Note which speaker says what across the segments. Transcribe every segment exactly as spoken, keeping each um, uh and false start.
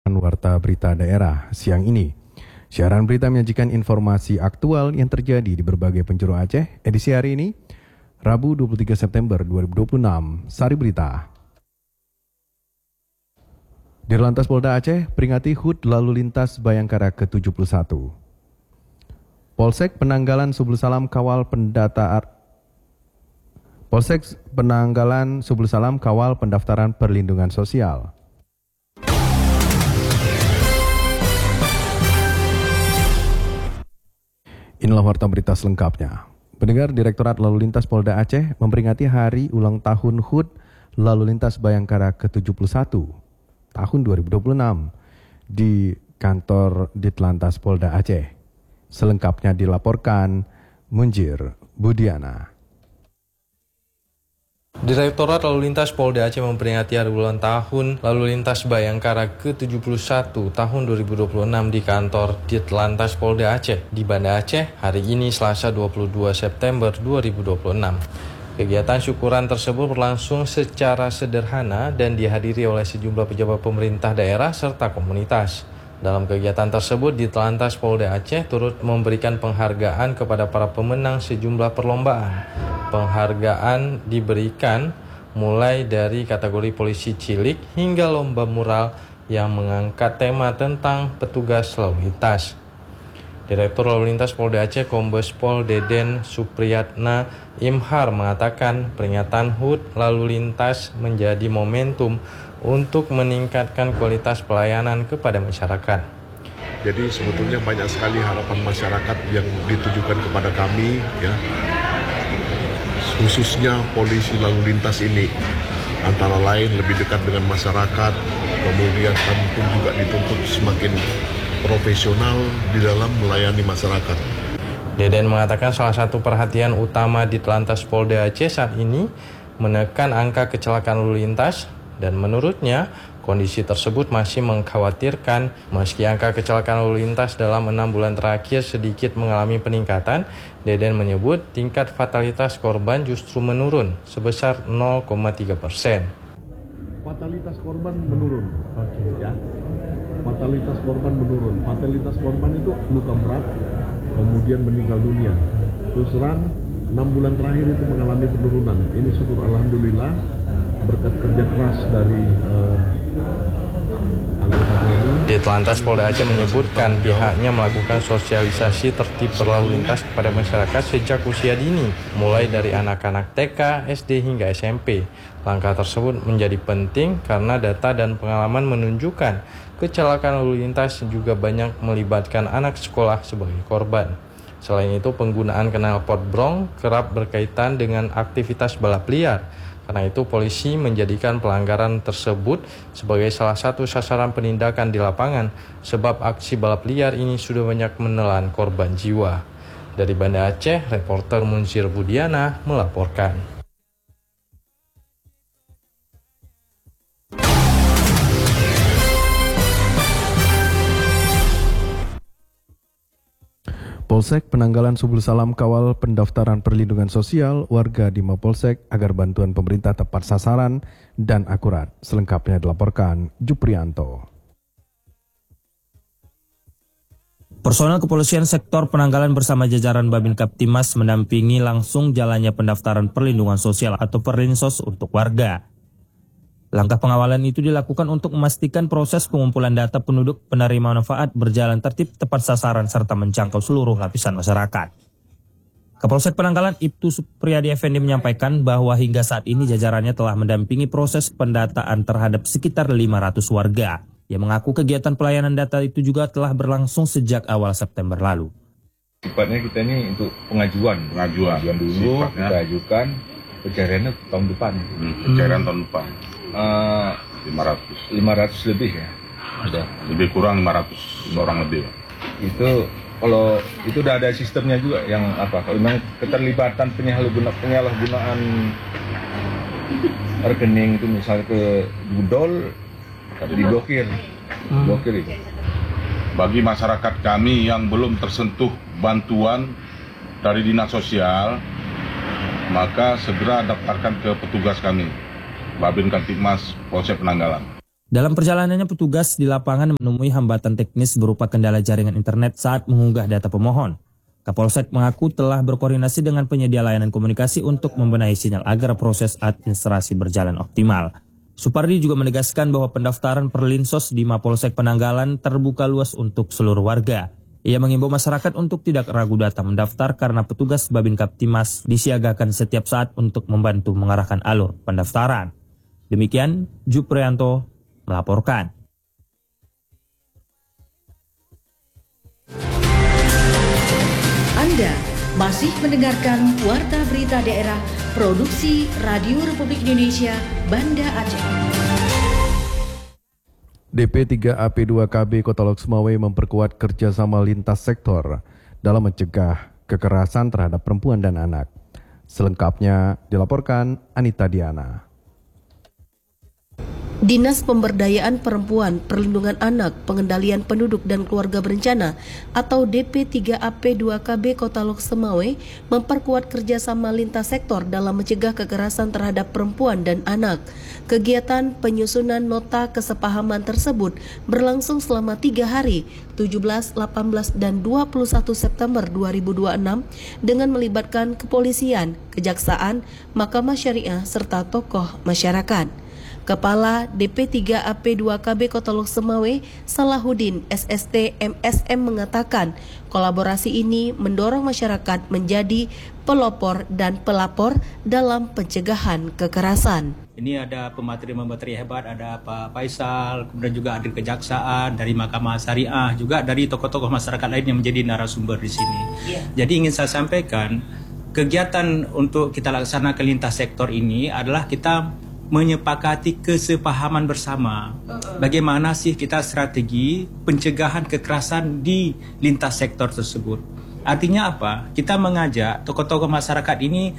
Speaker 1: Warta Berita Daerah siang ini. Siaran berita menyajikan informasi aktual yang terjadi di berbagai penjuru Aceh. Edisi hari ini, Rabu dua puluh tiga September dua ribu dua puluh enam. Sari Berita. Dirlantas Polda Aceh peringati H U T Lalu Lintas Bayangkara ke tujuh puluh satu. Polsek Penanggalan Subul Salam kawal pendataan Polsek Penanggalan Subul Salam kawal pendaftaran perlindungan sosial. Inilah warta berita selengkapnya. Pendengar, Direktorat Lalu Lintas Polda Aceh memperingati hari ulang tahun H U T Lalu Lintas Bayangkara ke tujuh puluh satu tahun dua ribu dua puluh enam di kantor Ditlantas Polda Aceh. Selengkapnya dilaporkan Munjir Budiana.
Speaker 2: Direktorat Lalu Lintas Polda Aceh memperingati hari ulang tahun Lalu Lintas Bayangkara ke tujuh puluh satu tahun dua ribu dua puluh enam di kantor Ditlantas Polda Aceh di Banda Aceh hari ini Selasa dua puluh dua September dua ribu dua puluh enam. Kegiatan syukuran tersebut berlangsung secara sederhana dan dihadiri oleh sejumlah pejabat pemerintah daerah serta komunitas. Dalam kegiatan tersebut, Ditlantas Polda Aceh turut memberikan penghargaan kepada para pemenang sejumlah perlombaan. Penghargaan diberikan mulai dari kategori polisi cilik hingga lomba mural yang mengangkat tema tentang petugas lalu lintas. Direktur Lalu Lintas Polda Aceh Kombes Pol Deden Supriyatna Imhar mengatakan peringatan H U T Lalu Lintas menjadi momentum untuk meningkatkan kualitas pelayanan kepada masyarakat.
Speaker 3: Jadi sebetulnya banyak sekali harapan masyarakat yang ditujukan kepada kami, ya, khususnya polisi lalu lintas ini, antara lain lebih dekat dengan masyarakat, kemudian kami pun juga dituntut semakin profesional di dalam melayani masyarakat.
Speaker 2: Deden mengatakan salah satu perhatian utama Ditlantas Polda Aceh saat ini menekan angka kecelakaan lalu lintas dan menurutnya kondisi tersebut masih mengkhawatirkan. Meski angka kecelakaan lalu lintas dalam enam bulan terakhir sedikit mengalami peningkatan, Deden menyebut tingkat fatalitas korban justru menurun sebesar nol koma tiga persen.
Speaker 3: Fatalitas korban menurun, oke, ya. Fatalitas korban menurun. Fatalitas korban itu luka berat, kemudian meninggal dunia. Terus terang enam bulan terakhir itu mengalami penurunan. Ini syukur alhamdulillah berkat kerja keras dari uh, anggota ini.
Speaker 2: Ditlantas Polda Aceh menyebutkan pihaknya melakukan sosialisasi tertib berlalu lintas kepada masyarakat sejak usia dini, mulai dari anak-anak T K, S D hingga S M P. Langkah tersebut menjadi penting karena data dan pengalaman menunjukkan kecelakaan lalu lintas juga banyak melibatkan anak sekolah sebagai korban. Selain itu, penggunaan knalpot brong kerap berkaitan dengan aktivitas balap liar. Karena itu, polisi menjadikan pelanggaran tersebut sebagai salah satu sasaran penindakan di lapangan, sebab aksi balap liar ini sudah banyak menelan korban jiwa. Dari Banda Aceh, reporter Munzir Budiana melaporkan.
Speaker 1: Polsek Penanggalan Subul Salam kawal pendaftaran perlindungan sosial warga di Mapolsek agar bantuan pemerintah tepat sasaran dan akurat. Selengkapnya dilaporkan Juprianto.
Speaker 4: Personel kepolisian sektor Penanggalan bersama jajaran Babin Kaptimas mendampingi langsung jalannya pendaftaran perlindungan sosial atau Perlinsos untuk warga. Langkah pengawalan itu dilakukan untuk memastikan proses pengumpulan data penduduk penerima manfaat berjalan tertib, tepat sasaran, serta menjangkau seluruh lapisan masyarakat. Kapolsek Penanggalan Ibtu Supriyadi Effendi menyampaikan bahwa hingga saat ini jajarannya telah mendampingi proses pendataan terhadap sekitar lima ratus warga. Ia mengaku kegiatan pelayanan data itu juga telah berlangsung sejak awal September lalu.
Speaker 5: Sifatnya kita ini untuk pengajuan, pengajuan, pengajuan dulu, sifatnya. Kita ajukan pencariannya tahun depan.
Speaker 6: Hmm, pencarian tahun depan.
Speaker 5: Uh, lima ratus lebih ya, ada
Speaker 6: lebih kurang lima ratus orang lebih.
Speaker 5: Itu kalau itu udah ada sistemnya juga yang apa? Kalau memang keterlibatan penyalahgunaan penyalahgunaan rekening itu misalnya ke Budol, diblokir, blokir itu.
Speaker 6: Bagi masyarakat kami yang belum tersentuh bantuan dari dinas sosial, maka segera daftarkan ke petugas kami, Babin Kaptimas Polsek Penanggalan.
Speaker 4: Dalam perjalanannya, petugas di lapangan menemui hambatan teknis berupa kendala jaringan internet saat mengunggah data pemohon. Kapolsek mengaku telah berkoordinasi dengan penyedia layanan komunikasi untuk membenahi sinyal agar proses administrasi berjalan optimal. Supardi juga menegaskan bahwa pendaftaran Perlinsos di Mapolsek Penanggalan terbuka luas untuk seluruh warga. Ia mengimbau masyarakat untuk tidak ragu datang mendaftar karena petugas Babin Kaptimas disiagakan setiap saat untuk membantu mengarahkan alur pendaftaran. Demikian, Juprianto melaporkan.
Speaker 7: Anda masih mendengarkan Warta Berita Daerah Produksi Radio Republik Indonesia Banda Aceh.
Speaker 1: D P tiga A P dua K B Kota Lok Sumawwe memperkuat kerjasama lintas sektor dalam mencegah kekerasan terhadap perempuan dan anak. Selengkapnya dilaporkan Anita Diana.
Speaker 8: Dinas Pemberdayaan Perempuan, Perlindungan Anak, Pengendalian Penduduk dan Keluarga Berencana atau D P tiga A P dua K B Kota Lok Sumawwe memperkuat kerjasama lintas sektor dalam mencegah kekerasan terhadap perempuan dan anak. Kegiatan penyusunan nota kesepahaman tersebut berlangsung selama tiga hari, tujuh belas, delapan belas, dan dua puluh satu September dua ribu dua puluh enam dengan melibatkan kepolisian, kejaksaan, mahkamah syariah, serta tokoh masyarakat. Kepala D P tiga A P dua K B Kota Lok Sumawwe, Salahuddin S S T M S M mengatakan, kolaborasi ini mendorong masyarakat menjadi pelopor dan pelapor dalam pencegahan kekerasan.
Speaker 9: Ini ada pemateri-pemateri hebat, ada Pak Faisal, kemudian juga ada kejaksaan, dari Mahkamah Syariah, juga dari tokoh-tokoh masyarakat lain yang menjadi narasumber di sini. Yeah. Jadi ingin saya sampaikan, kegiatan untuk kita laksanakan lintas sektor ini adalah kita menyepakati kesepahaman bersama. Bagaimana sih kita strategi pencegahan kekerasan di lintas sektor tersebut. Artinya apa? Kita mengajak tokoh-tokoh masyarakat ini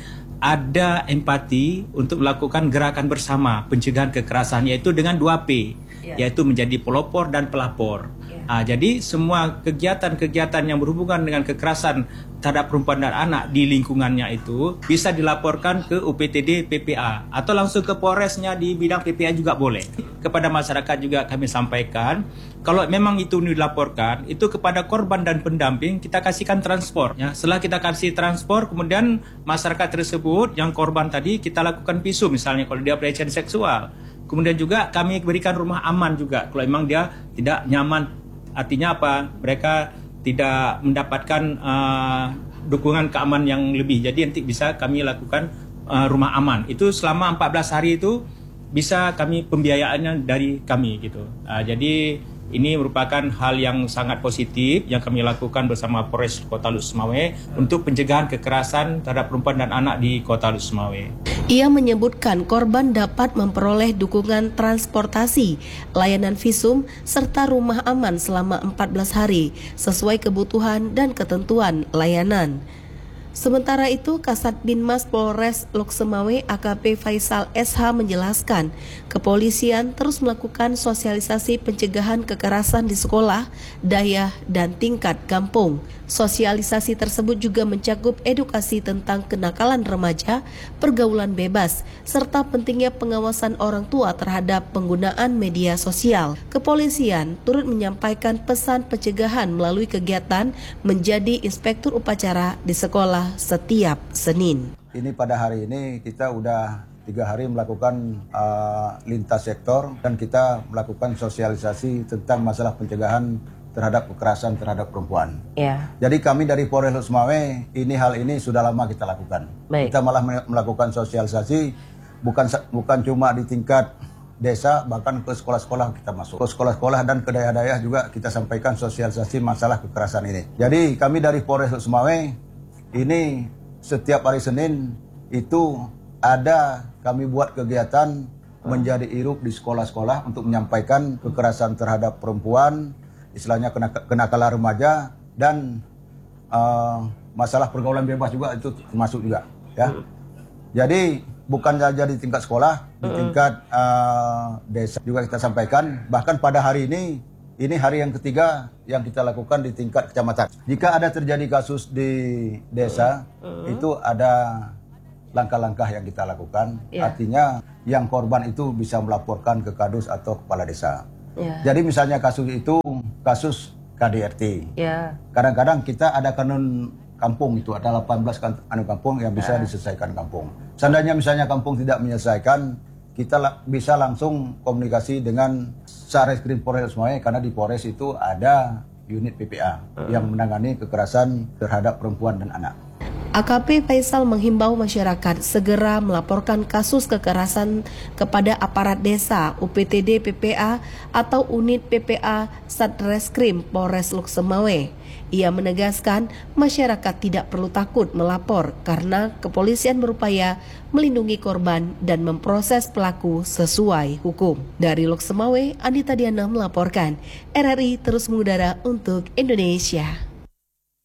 Speaker 9: ada empati untuk melakukan gerakan bersama pencegahan kekerasan, yaitu dengan dua P, yaitu menjadi pelopor dan pelapor. Ah, jadi semua kegiatan-kegiatan yang berhubungan dengan kekerasan terhadap perempuan dan anak di lingkungannya itu bisa dilaporkan ke U P T D P P A atau langsung ke Polresnya di bidang P P A juga boleh. Kepada masyarakat juga kami sampaikan, kalau memang itu dilaporkan, itu kepada korban dan pendamping kita kasihkan transport. Ya. Setelah kita kasih transport, kemudian masyarakat tersebut yang korban tadi kita lakukan pisu, misalnya kalau dia pelecehan seksual. Kemudian juga kami berikan rumah aman juga kalau memang dia tidak nyaman. Artinya apa? Mereka tidak mendapatkan uh, dukungan keamanan yang lebih. Jadi nanti bisa kami lakukan uh, rumah aman. Itu selama empat belas hari itu bisa kami pembiayaannya dari kami gitu. Uh, jadi ini merupakan hal yang sangat positif yang kami lakukan bersama Polres Kota Lok Sumawwe untuk pencegahan kekerasan terhadap perempuan dan anak di Kota Lok Sumawwe.
Speaker 8: Ia menyebutkan korban dapat memperoleh dukungan transportasi, layanan visum, serta rumah aman selama empat belas hari sesuai kebutuhan dan ketentuan layanan. Sementara itu, Kasat Binmas Polres Lok Sumawwe A K P Faisal S H menjelaskan, kepolisian terus melakukan sosialisasi pencegahan kekerasan di sekolah, daya, dan tingkat kampung. Sosialisasi tersebut juga mencakup edukasi tentang kenakalan remaja, pergaulan bebas, serta pentingnya pengawasan orang tua terhadap penggunaan media sosial. Kepolisian turut menyampaikan pesan pencegahan melalui kegiatan menjadi inspektur upacara di sekolah setiap Senin.
Speaker 10: Ini pada hari ini kita udah tiga hari melakukan uh, lintas sektor dan kita melakukan sosialisasi tentang masalah pencegahan terhadap kekerasan terhadap perempuan.
Speaker 8: Ya.
Speaker 10: Jadi kami dari Polres Lok Sumawwe ini hal ini sudah lama kita lakukan.
Speaker 8: Baik.
Speaker 10: Kita malah melakukan sosialisasi bukan bukan cuma di tingkat desa, bahkan ke sekolah-sekolah kita masuk. Ke sekolah-sekolah dan ke daerah-daerah juga kita sampaikan sosialisasi masalah kekerasan ini. Jadi kami dari Polres Lok Sumawwe ini setiap hari Senin itu ada kami buat kegiatan menjadi iruk di sekolah-sekolah untuk menyampaikan kekerasan terhadap perempuan, istilahnya kenakalan remaja, dan uh, masalah pergaulan bebas juga itu termasuk juga. Ya. Jadi bukan saja di tingkat sekolah, di tingkat uh, desa juga kita sampaikan. Bahkan pada hari ini, ini hari yang ketiga yang kita lakukan di tingkat kecamatan. Jika ada terjadi kasus di desa, itu ada langkah-langkah yang kita lakukan.
Speaker 8: Ya.
Speaker 10: Artinya yang korban itu bisa melaporkan ke kadus atau kepala desa.
Speaker 8: Ya.
Speaker 10: Jadi misalnya kasus itu kasus K D R T.
Speaker 8: Ya.
Speaker 10: Kadang-kadang kita ada kanun kampung, itu ada delapan belas kan, anu kampung yang bisa
Speaker 8: ya.
Speaker 10: diselesaikan kampung. Seandainya misalnya kampung tidak menyelesaikan, kita la bisa langsung komunikasi dengan Sareskrim Polres Luksemawai, karena di Polres itu ada unit P P A uh. yang menangani kekerasan terhadap perempuan dan anak.
Speaker 8: A K P Faisal menghimbau masyarakat segera melaporkan kasus kekerasan kepada aparat desa, U P T D P P A atau unit P P A Satreskrim Polres Luksemawai. Ia menegaskan masyarakat tidak perlu takut melapor karena kepolisian berupaya melindungi korban dan memproses pelaku sesuai hukum. Dari Luksemawai, Anita Diana melaporkan. R R I terus mengudara untuk Indonesia.